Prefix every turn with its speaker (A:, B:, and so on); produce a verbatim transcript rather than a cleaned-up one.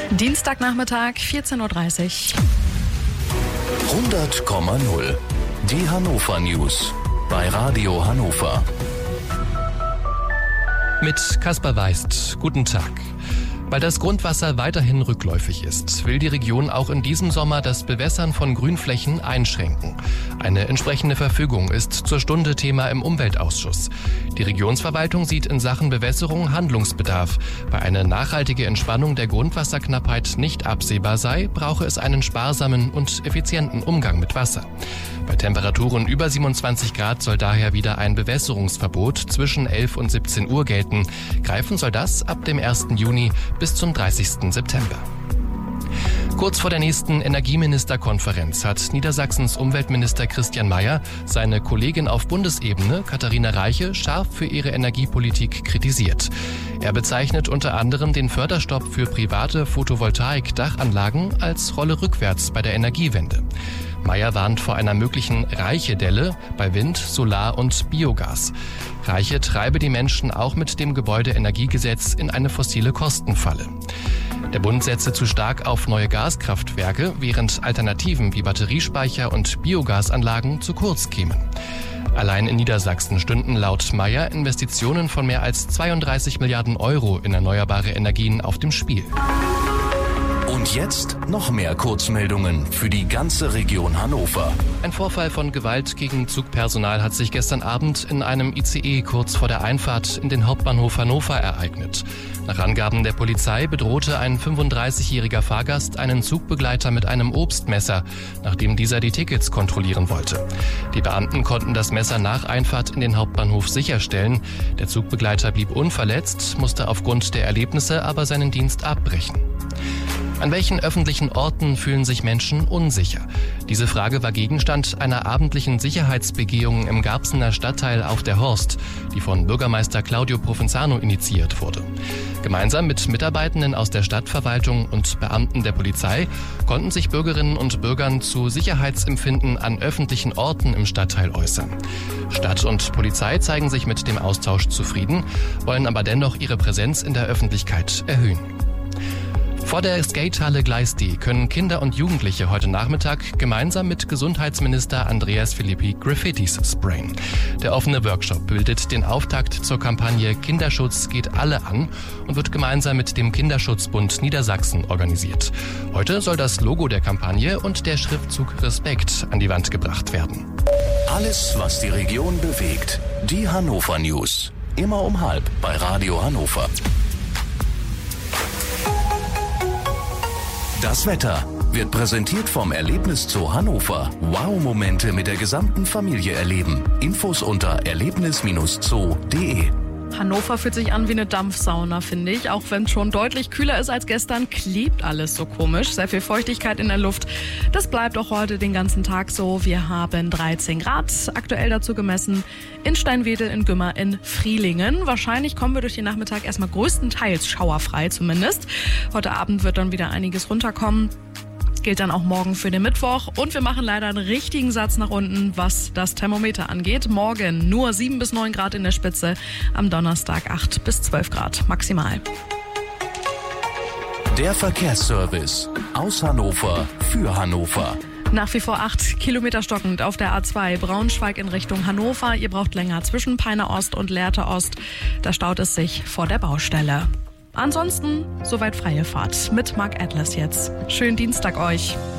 A: Dienstagnachmittag, vierzehn Uhr dreißig.
B: hundert Komma null. Die Hannover News bei Radio Hannover.
C: Mit Kaspar Weist. Guten Tag. Weil das Grundwasser weiterhin rückläufig ist, will die Region auch in diesem Sommer das Bewässern von Grünflächen einschränken. Eine entsprechende Verfügung ist zur Stunde Thema im Umweltausschuss. Die Regionsverwaltung sieht in Sachen Bewässerung Handlungsbedarf. Weil eine nachhaltige Entspannung der Grundwasserknappheit nicht absehbar sei, brauche es einen sparsamen und effizienten Umgang mit Wasser. Bei Temperaturen über siebenundzwanzig Grad soll daher wieder ein Bewässerungsverbot zwischen elf und siebzehn Uhr gelten. Greifen soll das ab dem ersten Juni bis zum dreißigsten September. Kurz vor der nächsten Energieministerkonferenz hat Niedersachsens Umweltminister Christian Mayer seine Kollegin auf Bundesebene, Katharina Reiche, scharf für ihre Energiepolitik kritisiert. Er bezeichnet unter anderem den Förderstopp für private Photovoltaik-Dachanlagen als Rolle rückwärts bei der Energiewende. Mayer warnt vor einer möglichen Reiche-Delle bei Wind, Solar und Biogas. Reiche treibe die Menschen auch mit dem Gebäudeenergiegesetz in eine fossile Kostenfalle. Der Bund setze zu stark auf neue Gaskraftwerke, während Alternativen wie Batteriespeicher und Biogasanlagen zu kurz kämen. Allein in Niedersachsen stünden laut Mayer Investitionen von mehr als zweiunddreißig Milliarden Euro in erneuerbare Energien auf dem Spiel.
B: Und jetzt noch mehr Kurzmeldungen für die ganze Region Hannover.
C: Ein Vorfall von Gewalt gegen Zugpersonal hat sich gestern Abend in einem I C E kurz vor der Einfahrt in den Hauptbahnhof Hannover ereignet. Nach Angaben der Polizei bedrohte ein fünfunddreißigjähriger Fahrgast einen Zugbegleiter mit einem Obstmesser, nachdem dieser die Tickets kontrollieren wollte. Die Beamten konnten das Messer nach Einfahrt in den Hauptbahnhof sicherstellen. Der Zugbegleiter blieb unverletzt, musste aufgrund der Erlebnisse aber seinen Dienst abbrechen. An welchen öffentlichen Orten fühlen sich Menschen unsicher? Diese Frage war Gegenstand einer abendlichen Sicherheitsbegehung im Garbsener Stadtteil Auf der Horst, die von Bürgermeister Claudio Provenzano initiiert wurde. Gemeinsam mit Mitarbeitenden aus der Stadtverwaltung und Beamten der Polizei konnten sich Bürgerinnen und Bürgern zu Sicherheitsempfinden an öffentlichen Orten im Stadtteil äußern. Stadt und Polizei zeigen sich mit dem Austausch zufrieden, wollen aber dennoch ihre Präsenz in der Öffentlichkeit erhöhen. Vor der Skatehalle Gleis-D können Kinder und Jugendliche heute Nachmittag gemeinsam mit Gesundheitsminister Andreas Philippi Graffitis sprayen. Der offene Workshop bildet den Auftakt zur Kampagne Kinderschutz geht alle an und wird gemeinsam mit dem Kinderschutzbund Niedersachsen organisiert. Heute soll das Logo der Kampagne und der Schriftzug Respekt an die Wand gebracht werden.
B: Alles, was die Region bewegt. Die Hannover News. Immer um halb bei Radio Hannover. Das Wetter wird präsentiert vom Erlebnis Zoo Hannover. Wow-Momente mit der gesamten Familie erleben. Infos unter erlebnis Bindestrich zoo punkt de.
A: Hannover fühlt sich an wie eine Dampfsauna, finde ich. Auch wenn es schon deutlich kühler ist als gestern, klebt alles so komisch. Sehr viel Feuchtigkeit in der Luft. Das bleibt auch heute den ganzen Tag so. Wir haben dreizehn Grad aktuell dazu gemessen. In Steinwedel, in Gümmer, in Frielingen. Wahrscheinlich kommen wir durch den Nachmittag erstmal größtenteils schauerfrei zumindest. Heute Abend wird dann wieder einiges runterkommen. Gilt dann auch morgen für den Mittwoch. Und wir machen leider einen richtigen Satz nach unten, was das Thermometer angeht. Morgen nur sieben bis neun Grad in der Spitze, am Donnerstag acht bis zwölf Grad maximal.
B: Der Verkehrsservice aus Hannover für Hannover.
A: Nach wie vor acht Kilometer stockend auf der A zwei Braunschweig in Richtung Hannover. Ihr braucht länger zwischen Peine Ost und Lehrte Ost. Da staut es sich vor der Baustelle. Ansonsten soweit freie Fahrt mit Mark Atlas jetzt. Schönen Dienstag euch.